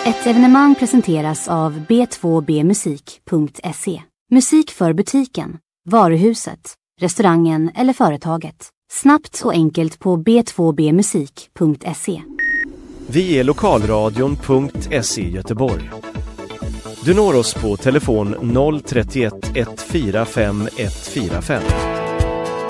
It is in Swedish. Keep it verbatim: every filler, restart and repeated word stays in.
Ett evenemang presenteras av b två b musik punkt se. Musik för butiken, varuhuset, restaurangen eller företaget. Snabbt och enkelt på b två b musik punkt se. Vi är lokalradion punkt se Göteborg. Du når oss på telefon noll tre ett ett fyra fem ett fyra fem.